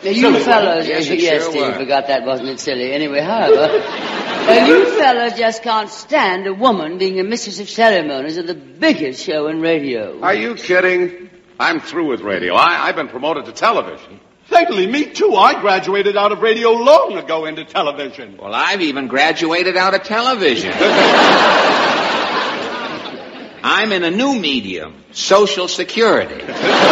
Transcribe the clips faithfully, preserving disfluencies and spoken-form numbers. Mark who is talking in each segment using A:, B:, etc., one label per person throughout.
A: Now, you fellas, yes, yes
B: sure
A: Steve,
B: were.
A: forgot that, wasn't it silly? Anyway, however, uh, you fellas just can't stand a woman being a mistress of ceremonies of the biggest show in radio.
C: Are you kidding? I'm through with radio. I, I've been promoted to television.
D: Certainly, me too. I graduated out of radio long ago into television.
B: Well, I've even graduated out of television. I'm in a new medium, Social Security.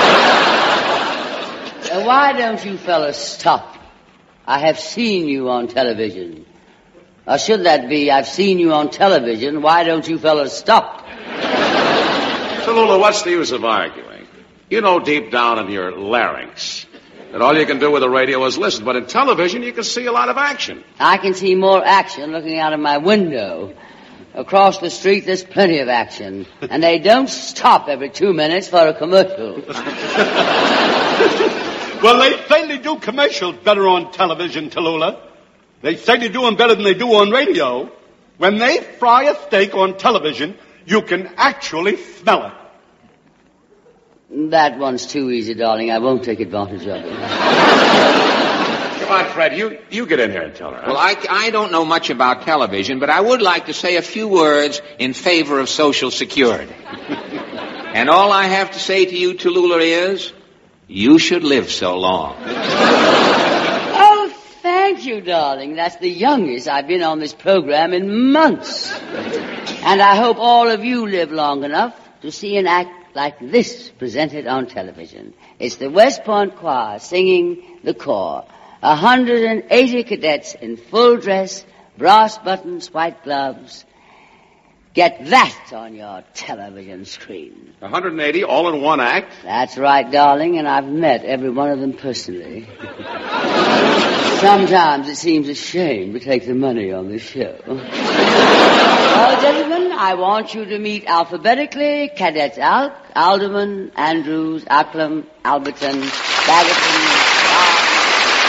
A: Uh, why don't you fellas stop? I have seen you on television. Or should that be, I've seen you on television. Why don't you fellas stop?
C: Tallulah, what's the use of arguing? You know deep down in your larynx that all you can do with the radio is listen, but in television you can see a lot of action.
A: I can see more action looking out of my window. Across the street, there's plenty of action. And they don't stop every two minutes for a commercial.
D: Well, they certainly do commercials better on television, Tallulah. They certainly do them better than they do on radio. When they fry a steak on television, you can actually smell it.
A: That one's too easy, darling. I won't take advantage of it.
C: Come on, Fred, you, you get in here and tell her.
B: Well, I, I don't know much about television, but I would like to say a few words in favor of Social Security. And all I have to say to you, Tallulah, is you should live so long.
A: Oh, thank you, darling. That's the youngest I've been on this program in months. And I hope all of you live long enough to see an act like this presented on television. It's the West Point Choir singing the corps. one hundred eighty cadets in full dress, brass buttons, white gloves. Get that on your television screen.
C: one hundred eighty, all in one act?
A: That's right, darling, and I've met every one of them personally. Sometimes it seems a shame to take the money on this show. Well, gentlemen, I want you to meet alphabetically Cadets Alk, Alderman, Andrews, Acklam, Alberton, Baggerton,